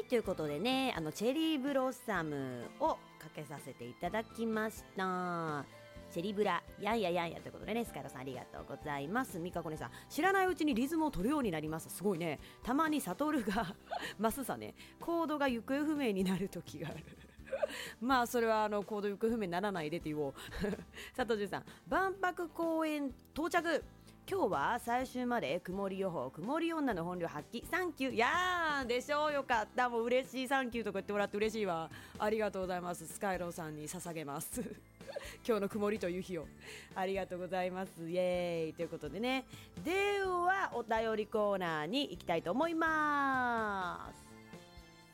ということでね、チェリーブロッサムをかけさせていただきました。チェリブラやんややんやということでね、スカイロさんありがとうございます。みかこねさん、知らないうちにリズムを取るようになります。すごいね。たまにサトルがマスさね、コードが行方不明になる時があるまあそれはコード行方不明にならないでって言おう佐藤さん、万博公園到着。今日は最終まで曇り予報、曇り女の本領発揮、サンキュー。やーでしょう、よかった。もう嬉しい、サンキューとか言ってもらって嬉しいわ。ありがとうございます。スカイローさんに捧げます今日の曇りという日をありがとうございます。イエーイということでね、ではお便りコーナーに行きたいと思います。